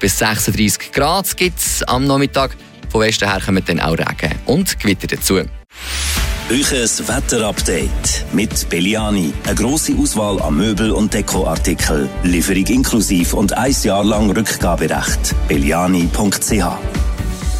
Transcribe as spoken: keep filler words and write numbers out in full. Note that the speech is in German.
bis sechsunddreissig Grad gibt es am Nachmittag. Von Westen her kommen dann auch Regen und Gewitter dazu. Euches Wetterupdate mit Belliani. Eine grosse Auswahl an Möbel- und Dekoartikeln. Lieferung inklusiv und ein Jahr lang Rückgaberecht. belliani punkt c h